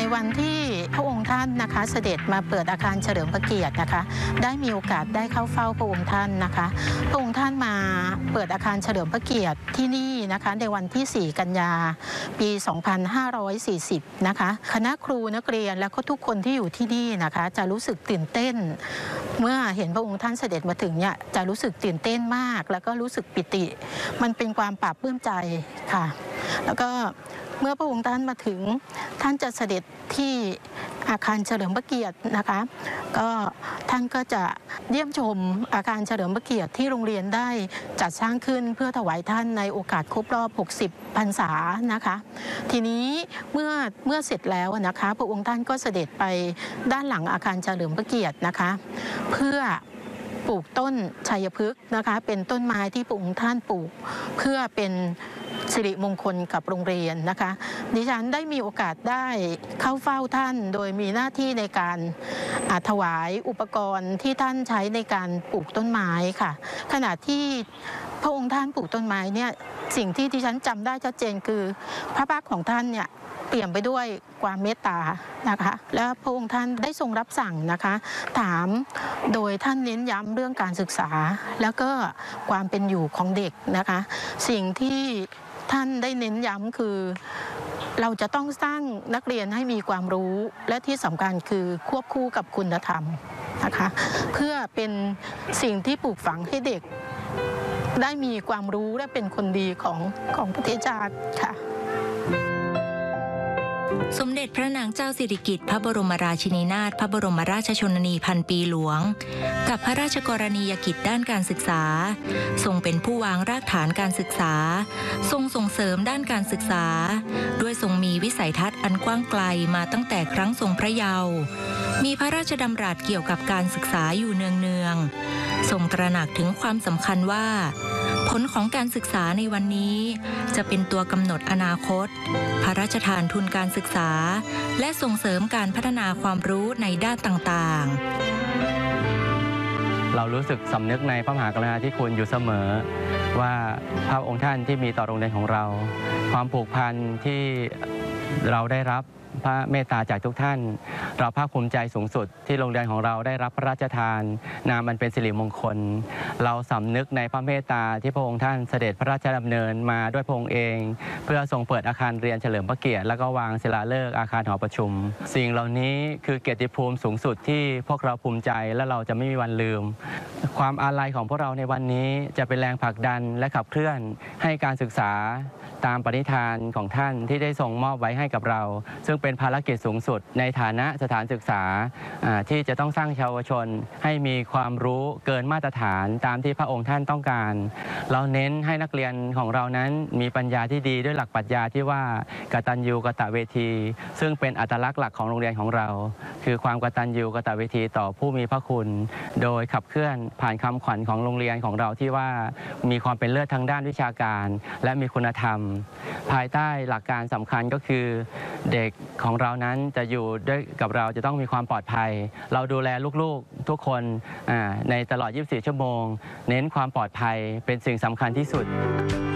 วันที่พระองค์ท่านนะคะเสด็จมาเปิดอาคารเฉลิมพระเกียรตินะคะได้มีโอกาสได้เข้าเฝ้าพระองค์ท่านนะคะพระองค์ท่านมาเปิดอาคารเฉลิมพระเกียรติที่นี่นะคะในวันที่ 4 กันยาปี 2540 นะคะคณะครูนักเรียนและก็ทุกคนที่อยู่ที่นี่นะคะจะรู้สึกตื่นเต้นเมื่อเห็นพระองค์ท่านเสด็จมาถึงเนี่ยจะรู้สึกตื่นเต้นมากแล้วก็รู้สึกปิติมันเป็นความปลาบปลื้มใจค่ะแล้วก็เมื่อพระองค์ท่านมาถึงท่านจะเสด็จที่อาคารเฉลิมพระเกียรตินะคะก็ท่านก็จะเยี่ยมชมอาคารเฉลิมพระเกียรติที่โรงเรียนได้จัดสร้างขึ้นเพื่อถวายท่านในโอกาสครบรอบ 60 พรรษานะคะทีนี้เมื่อเสร็จแล้วนะคะพระองค์ท่านก็เสด็จไปด้านหลังอาคารเฉลิมพระเกียรตินะคะเพื่อปลูกต้นชัยพฤกษ์นะคะเป็นต้นไม้ที่พระองค์ท่านปลูกเพื่อเป็นสิริมงคลกับโรงเรียนนะคะดิฉันได้มีโอกาสได้เข้าเฝ้าท่านโดยมีหน้าที่ในการถวายอุปกรณ์ที่ท่านใช้ในการปลูกต้นไม้ค่ะขณะที่พระองค์ท่านปลูกต้นไม้เนี่ยสิ่งที่ดิฉันจำได้ชัดเจนคือพระพักตร์ของท่านเนี่ยเปี่ยมไปด้วยความเมตตานะคะและพระองค์ท่านได้ทรงรับสั่งนะคะถามโดยท่านเน้นย้ำเรื่องการศึกษาแล้วก็ความเป็นอยู่ของเด็กนะคะสิ่งที่ท่านได้เน้นย้ำคือเราจะต้องสร้างนักเรียนให้มีความรู้และที่สำคัญคือควบคู่กับคุณธรรมนะคะเพื่อเป็นสิ่งที่ปลูกฝังให้เด็กได้มีความรู้และเป็นคนดีของประเทศชาติค่ะสมเด็จพระนางเจ้าสิริกิติ์พระบรมราชินีนาถพระบรมราชชนนีพันปีหลวงกับพระราชกรณียกิจด้านการศึกษาทรงเป็นผู้วางรากฐานการศึกษาทรงส่งเสริมด้านการศึกษาด้วยทรงมีวิสัยทัศน์อันกว้างไกลมาตั้งแต่ครั้งทรงพระเยาว์มีพระราชดำรัสเกี่ยวกับการศึกษาอยู่เนืองๆทรงตระหนักถึงความสำคัญว่าผลของการศึกษาในวันนี้จะเป็นตัวกำหนดอนาคตพระราชทานทุนการศึกษาและส่งเสริมการพัฒนาความรู้ในด้านต่างๆเรารู้สึกสำนึกในพระมหากรุณาธิคุณอยู่เสมอว่าพระองค์ท่านที่มีต่อโรงเรียนของเราความผูกพันที่เราได้รับพระเมตตาจากทุกท่านเราภาคภูมิใจสูงสุดที่โรงเรียนของเราได้รับพระราชทานนามมันเป็นสิริมงคลเราสำนึกในพระเมตตาที่พระองค์ท่านเสด็จพระราชดำเนินมาด้วยพระองค์เองเพื่อทรงเปิดอาคารเรียนเฉลิมพระเกียรติแล้วก็วางศิลาฤกษ์อาคารหอประชุมสิ่งเหล่านี้คือเกียรติภูมิสูงสุดที่พวกเราภูมิใจและเราจะไม่มีวันลืมความอาลัยของพวกเราในวันนี้จะเป็นแรงผลักดันและขับเคลื่อนให้การศึกษาตามปณิธานของท่านที่ได้ทรงมอบไว้ให้กับเราซึ่งเป็นภารกิจสูงสุดในฐานะสถานศึกษาที่จะต้องสร้างเยาวชนให้มีความรู้เกินมาตรฐานตามที่พระองค์ท่านต้องการเราเน้นให้นักเรียนของเรานั้นมีปัญญาที่ดีด้วยหลักปรัชญาที่ว่ากตัญญูกตเวทีซึ่งเป็นอัตลักษณ์หลักของโรงเรียนของเราคือความกตัญญูกตเวทีต่อผู้มีพระคุณโดยขับเคลื่อนผ่านคำขวัญของโรงเรียนของเราที่ว่ามีความเป็นเลิศทางด้านวิชาการและมีคุณธรรมภายใต้หลักการสำคัญก็คือเด็กของเรานั้นจะอยู่ด้วยกับเราจะต้องมีความปลอดภัยเราดูแลลูกๆทุกคนในตลอด 24 ชั่วโมงเน้นความปลอดภัยเป็นสิ่งสำคัญที่สุด